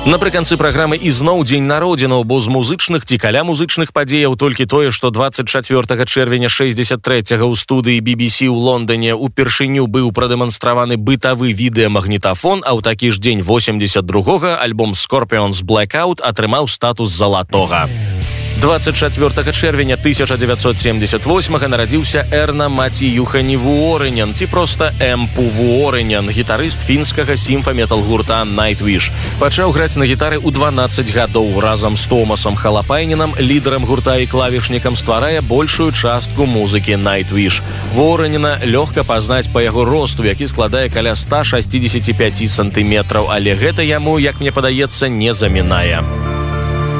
Напрыканцы праграмы ізноў дзень народзінаў, бо з музычных ці каля музычных падзеяў толькі тое, што 24 чэрвеня 63-го ў студыі BBC ў Лондоне упершыню быў прадэманстраваны бытавы відэамагнітафон, а ў такі ж дзень 82-го альбом Scorpions Blackout атрымаў статус залатога. 24 чэрвеня 1978 нарадзіўся Эрна Матіюхані Вуорынян, ці проста Эмпу Вуорынян, гітарыст фінскага сімфа-метал гурта Nightwish. Пачаў граць на гітары ў 12 гадоў. Разам з Томасам Халапайнінам, лідарам гурта і клавішнікам, стварае большую частку музыкі Nightwish. Вуорыніна лёгка пазнаць па яго росту, які складае каля 165 сантыметраў, але гэта яму, як мне падаецца, не замінае.